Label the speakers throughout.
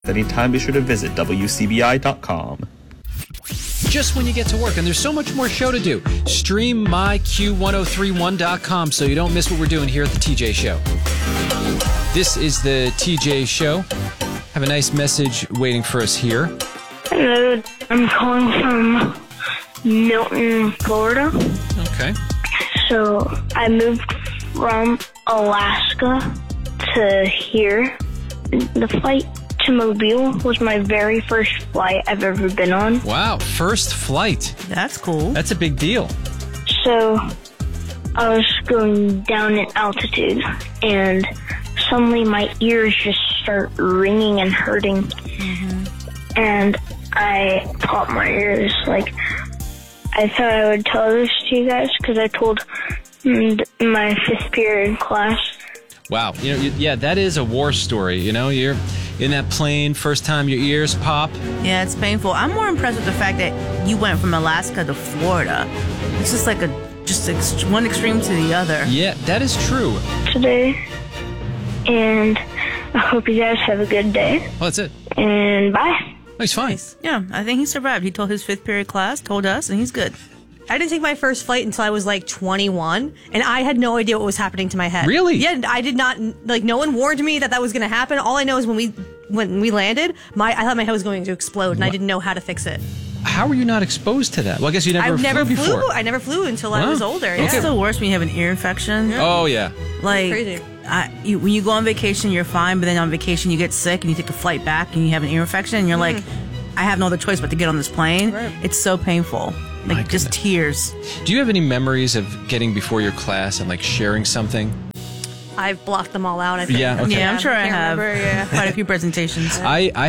Speaker 1: Anytime, be sure to visit WCBI.com.
Speaker 2: Just when you get to work, and there's so much more show to do. Stream myQ1031.com so you don't miss what we're doing here at the TJ Show. This is the TJ Show. Have a nice message waiting for us here.
Speaker 3: Hello, I'm calling from Milton, Florida.
Speaker 2: Okay.
Speaker 3: So I moved from Alaska to here. The flight to Mobile was my very first flight I've ever been on.
Speaker 2: Wow, first flight.
Speaker 4: That's cool.
Speaker 2: That's a big deal.
Speaker 3: So I was going down in altitude, and suddenly my ears just start ringing and hurting. Mm-hmm. And I popped my ears. Like, I thought I would tell this to you guys because I told my fifth period class.
Speaker 2: Wow. Yeah, that is a war story. You're in that plane, first time your ears pop.
Speaker 4: Yeah, it's painful. I'm more impressed with the fact that you went from Alaska to Florida. It's just like one extreme to the other.
Speaker 2: Yeah, that is true.
Speaker 3: Today, and I hope you guys have a good day.
Speaker 2: Well, that's it.
Speaker 3: And bye.
Speaker 2: He's fine.
Speaker 4: Nice. Yeah, I think he survived. He told his fifth period class, told us, and he's good.
Speaker 5: I didn't take my first flight until I was like 21, and I had no idea what was happening to my head.
Speaker 2: Really?
Speaker 5: Yeah, I did not, no one warned me that was going to happen. All I know is when we landed, I thought my head was going to explode, and I didn't know how to fix it.
Speaker 2: How were you not exposed to that? Well, I guess you never flew before.
Speaker 5: I never flew until I was older.
Speaker 4: It's
Speaker 5: Yeah.
Speaker 4: the worst when you have an ear infection.
Speaker 5: Yeah.
Speaker 2: Oh, yeah.
Speaker 4: Like,
Speaker 5: crazy.
Speaker 4: When you go on vacation, you're fine, but then on vacation you get sick and you take a flight back and you have an ear infection and you're like, I have no other choice but to get on this plane.
Speaker 5: Right.
Speaker 4: It's so painful. Like, just tears.
Speaker 2: Do you have any memories of getting before your class and, like, sharing something?
Speaker 5: I've blocked them all out, I think.
Speaker 2: Yeah, okay.
Speaker 4: Yeah, I'm sure I
Speaker 5: can't
Speaker 4: have.
Speaker 5: remember, yeah.
Speaker 4: Quite a few presentations.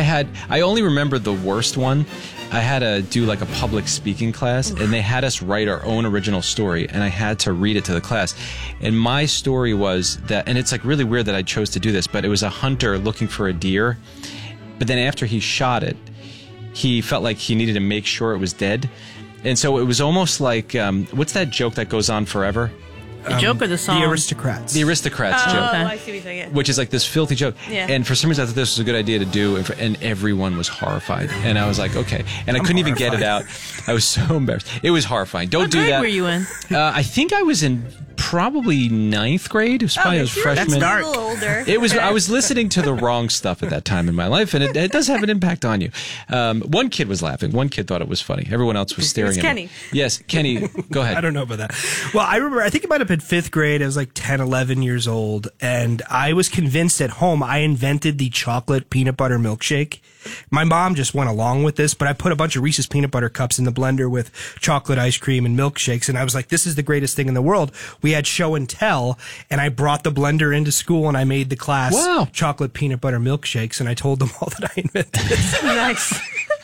Speaker 2: I only remember the worst one. I had to do like a public speaking class, and they had us write our own original story, and I had to read it to the class. And my story was that, and it's like really weird that I chose to do this, but it was a hunter looking for a deer. But then after he shot it, he felt like he needed to make sure it was dead. And so it was almost like, what's that joke that goes on forever?
Speaker 4: The joke or the song?
Speaker 6: The Aristocrats.
Speaker 2: The Aristocrats joke.
Speaker 5: Oh, I see what you're saying.
Speaker 2: Which is like this filthy joke.
Speaker 5: Yeah.
Speaker 2: And for some reason I thought this was a good idea to do, and everyone was horrified. And I was like, okay. And I couldn't even get it out. I was so embarrassed. It was horrifying. Don't do that.
Speaker 4: What grade were you in?
Speaker 2: I think I was in probably 9th grade. It was probably a freshman.
Speaker 4: That's dark.
Speaker 5: A little older.
Speaker 2: It was. I was listening to the wrong stuff at that time in my life, and it does have an impact on you. One kid was laughing. One kid thought it was funny. Everyone else was staring at
Speaker 5: Kenny.
Speaker 2: me. Yes, Kenny, go ahead.
Speaker 6: I don't know about that. Well, I remember, I think it might have been 5th grade. I was like 10, 11 years old, and I was convinced at home I invented the chocolate peanut butter milkshake. My mom just went along with this, but I put a bunch of Reese's peanut butter cups in the blender with chocolate ice cream and milkshakes, and I was like, this is the greatest thing in the world. We had show and tell, and I brought the blender into school, and I made the class chocolate peanut butter milkshakes, and I told them all that I invented this.
Speaker 5: Nice.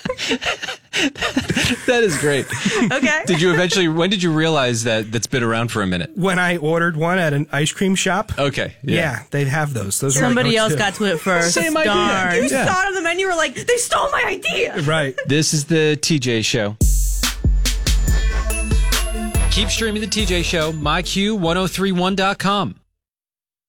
Speaker 2: That is great.
Speaker 5: Okay.
Speaker 2: When did you realize that's been around for a minute?
Speaker 6: When I ordered one at an ice cream shop.
Speaker 2: Okay.
Speaker 6: Yeah, they have those. Those
Speaker 4: Somebody
Speaker 6: are
Speaker 4: else got to it first.
Speaker 2: Same idea.
Speaker 4: Darn.
Speaker 5: You saw it on the menu, you were like, they stole my idea.
Speaker 6: Right.
Speaker 2: This is the TJ Show. Keep streaming the TJ Show, myQ1031.com.